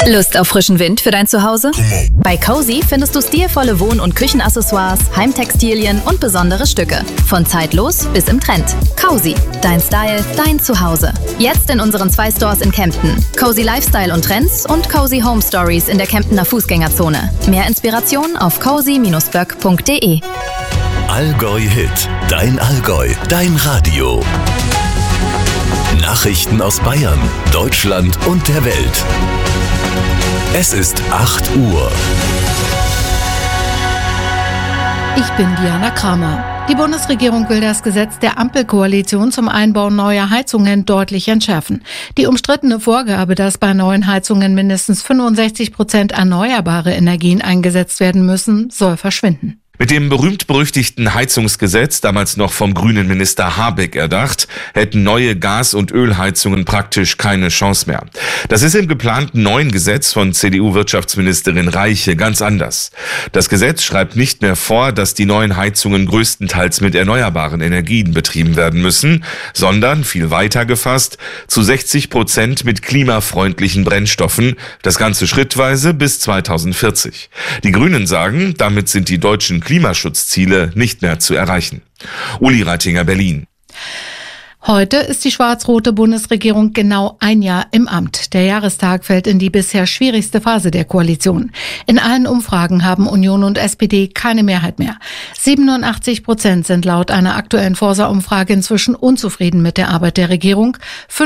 Lust auf frischen Wind für dein Zuhause? Bei Cozy findest du stilvolle Wohn- und Küchenaccessoires, Heimtextilien und besondere Stücke. Von zeitlos bis im Trend. Cozy, dein Style, dein Zuhause. Jetzt in unseren 2 Stores in Kempten. Cozy Lifestyle und Trends und Cozy Home Stories in der Kemptener Fußgängerzone. Mehr Inspiration auf cozy-böck.de. Allgäu Hit, dein Allgäu, dein Radio. Nachrichten aus Bayern, Deutschland und der Welt. Es ist 8 Uhr. Ich bin Diana Kramer. Die Bundesregierung will das Gesetz der Ampelkoalition zum Einbau neuer Heizungen deutlich entschärfen. Die umstrittene Vorgabe, dass bei neuen Heizungen mindestens 65% erneuerbare Energien eingesetzt werden müssen, soll verschwinden. Mit dem berühmt-berüchtigten Heizungsgesetz, damals noch vom grünen Minister Habeck erdacht, hätten neue Gas- und Ölheizungen praktisch keine Chance mehr. Das ist im geplanten neuen Gesetz von CDU-Wirtschaftsministerin Reiche ganz anders. Das Gesetz schreibt nicht mehr vor, dass die neuen Heizungen größtenteils mit erneuerbaren Energien betrieben werden müssen, sondern, viel weiter gefasst, zu 60% mit klimafreundlichen Brennstoffen, das Ganze schrittweise bis 2040. Die Grünen sagen, damit sind die deutschen Klimaschutzziele nicht mehr zu erreichen. Uli Reitinger, Berlin. Heute ist die schwarz-rote Bundesregierung genau ein Jahr im Amt. Der Jahrestag fällt in die bisher schwierigste Phase der Koalition. In allen Umfragen haben Union und SPD keine Mehrheit mehr. 87% sind laut einer aktuellen Forsa-Umfrage inzwischen unzufrieden mit der Arbeit der Regierung.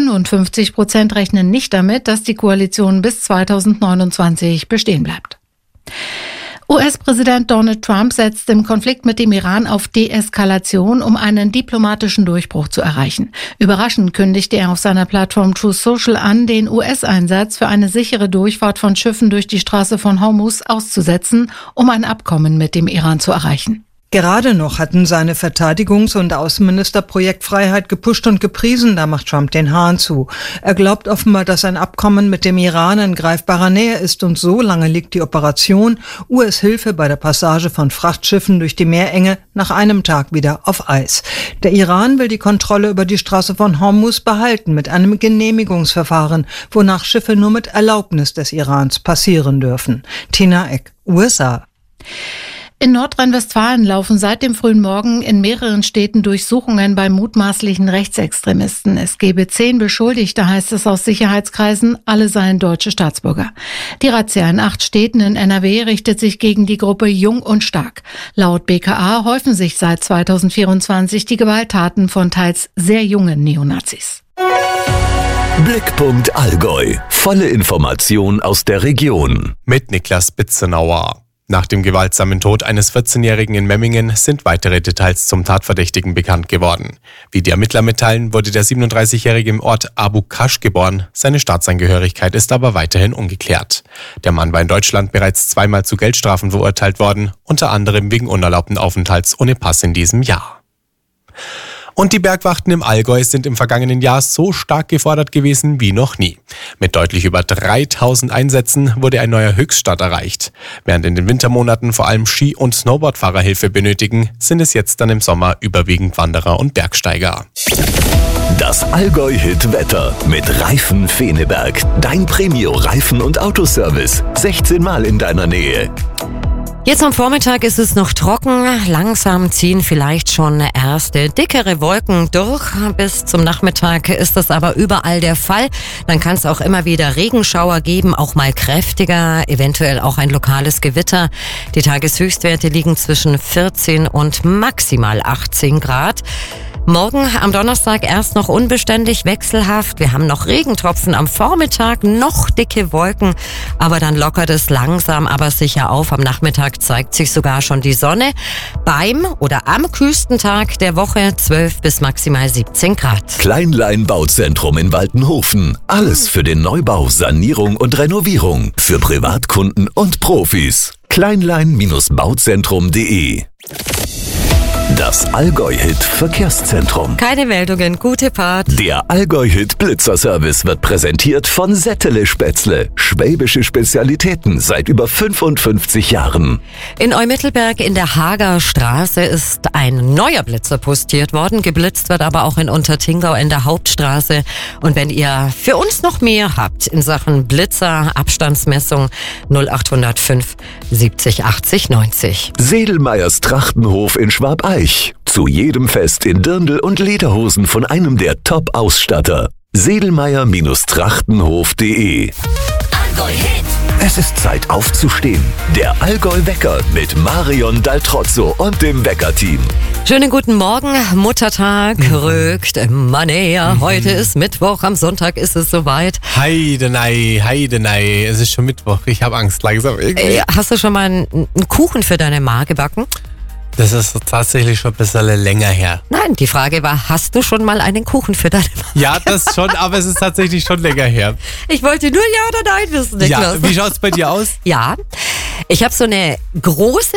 55% rechnen nicht damit, dass die Koalition bis 2029 bestehen bleibt. US-Präsident Donald Trump setzt im Konflikt mit dem Iran auf Deeskalation, um einen diplomatischen Durchbruch zu erreichen. Überraschend kündigte er auf seiner Plattform Truth Social an, den US-Einsatz für eine sichere Durchfahrt von Schiffen durch die Straße von Hormuz auszusetzen, um ein Abkommen mit dem Iran zu erreichen. Gerade noch hatten seine Verteidigungs- und Außenminister Projektfreiheit gepusht und gepriesen, da macht Trump den Hahn zu. Er glaubt offenbar, dass ein Abkommen mit dem Iran in greifbarer Nähe ist und so lange liegt die Operation US-Hilfe bei der Passage von Frachtschiffen durch die Meerenge nach einem Tag wieder auf Eis. Der Iran will die Kontrolle über die Straße von Hormuz behalten mit einem Genehmigungsverfahren, wonach Schiffe nur mit Erlaubnis des Irans passieren dürfen. Tina Eck, USA. In Nordrhein-Westfalen laufen seit dem frühen Morgen in mehreren Städten Durchsuchungen bei mutmaßlichen Rechtsextremisten. Es gebe 10 Beschuldigte, heißt es aus Sicherheitskreisen, alle seien deutsche Staatsbürger. Die Razzia in 8 Städten in NRW richtet sich gegen die Gruppe Jung und Stark. Laut BKA häufen sich seit 2024 die Gewalttaten von teils sehr jungen Neonazis. Blickpunkt Allgäu. Volle Information aus der Region. Mit Niklas Bitzenauer. Nach dem gewaltsamen Tod eines 14-Jährigen in Memmingen sind weitere Details zum Tatverdächtigen bekannt geworden. Wie die Ermittler mitteilen, wurde der 37-Jährige im Ort Abu Kasch geboren. Seine Staatsangehörigkeit ist aber weiterhin ungeklärt. Der Mann war in Deutschland bereits 2-mal zu Geldstrafen verurteilt worden, unter anderem wegen unerlaubten Aufenthalts ohne Pass in diesem Jahr. Und die Bergwachten im Allgäu sind im vergangenen Jahr so stark gefordert gewesen wie noch nie. Mit deutlich über 3000 Einsätzen wurde ein neuer Höchststand erreicht. Während in den Wintermonaten vor allem Ski- und Snowboardfahrer Hilfe benötigen, sind es jetzt dann im Sommer überwiegend Wanderer und Bergsteiger. Das Allgäu-Hit-Wetter mit Reifen Feneberg. Dein Premio-Reifen- und Autoservice. 16 Mal in deiner Nähe. Jetzt am Vormittag ist es noch trocken, langsam ziehen vielleicht schon erste dickere Wolken durch. Bis zum Nachmittag ist das aber überall der Fall. Dann kann es auch immer wieder Regenschauer geben, auch mal kräftiger, eventuell auch ein lokales Gewitter. Die Tageshöchstwerte liegen zwischen 14 und maximal 18 Grad. Morgen am Donnerstag erst noch unbeständig, wechselhaft. Wir haben noch Regentropfen am Vormittag, noch dicke Wolken, aber dann lockert es langsam, aber sicher auf. Am Nachmittag zeigt sich sogar schon die Sonne. Beim oder am kühlsten Tag der Woche 12 bis maximal 17 Grad. Kleinlein Bauzentrum in Waltenhofen. Alles für den Neubau, Sanierung und Renovierung. Für Privatkunden und Profis. Kleinlein-Bauzentrum.de Das Allgäu-Hit Verkehrszentrum. Keine Meldungen, gute Fahrt. Der Allgäu-Hit Blitzerservice wird präsentiert von Settele Spätzle. Schwäbische Spezialitäten seit über 55 Jahren. In Eumittelberg in der Hager Straße ist ein neuer Blitzer postiert worden. Geblitzt wird aber auch in Untertingau in der Hauptstraße. Und wenn ihr für uns noch mehr habt in Sachen Blitzer, Abstandsmessung 0805 70 80 90. Sedelmeyers Trachtenhof in Schwabeich. Zu jedem Fest in Dirndl und Lederhosen von einem der Top-Ausstatter. Sedelmeyer-trachtenhof.de. Es ist Zeit aufzustehen. Der Allgäu-Wecker mit Marion Daltrozzo und dem Weckerteam. Schönen guten Morgen, Muttertag rückt immer näher. Heute ist Mittwoch, am Sonntag ist es soweit. Heidenei, es ist schon Mittwoch. Ich habe Angst langsam irgendwie. Hast du schon mal einen Kuchen für deine Ma gebacken? Das ist tatsächlich schon ein bisschen länger her. Nein, die Frage war, hast du schon mal einen Kuchen für deine Ma? Ja, das schon, aber es ist tatsächlich schon länger her. Ich wollte nur Ja oder Nein wissen, Niklas. Ja, wie schaut's bei dir aus? Ja, ich habe so eine große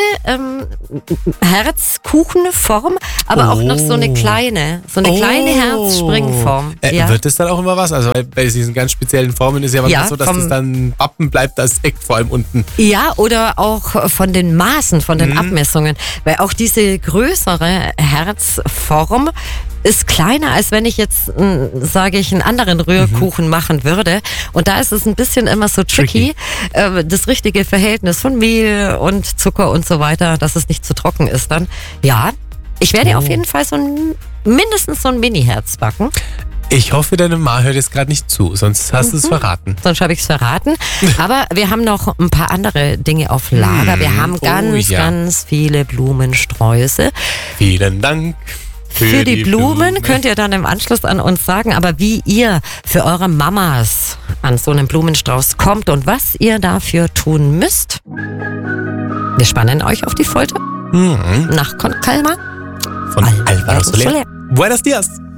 Herzkuchenform, aber auch noch so eine kleine Herzspringform. Ja. Wird das dann auch immer was? Also bei diesen ganz speziellen Formen ist ja was so, dass das dann Wappen bleibt, das Eck vor allem unten. Ja, oder auch von den Maßen, von den Abmessungen. Weil auch diese größere Herzform ist kleiner, als wenn ich jetzt, sage ich, einen anderen Rührkuchen machen würde. Und da ist es ein bisschen immer so tricky. Das richtige Verhältnis von Mehl und Zucker und so weiter, dass es nicht zu trocken ist dann. Ja, ich werde auf jeden Fall mindestens so ein Mini-Herz backen. Ich hoffe, deine Ma hört jetzt gerade nicht zu, sonst hast du es verraten. Sonst habe ich es verraten. Aber wir haben noch ein paar andere Dinge auf Lager. Wir haben ganz viele Blumensträuße. Vielen Dank. Für die Blumen könnt ihr dann im Anschluss an uns sagen, aber wie ihr für eure Mamas an so einen Blumenstrauß kommt und was ihr dafür tun müsst. Wir spannen euch auf die Folter. Nach Con Calma. Von Alvaro Soler. Buenos dias.